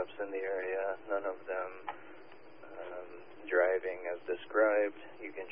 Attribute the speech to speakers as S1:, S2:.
S1: shops in the area, none of them driving as described. You can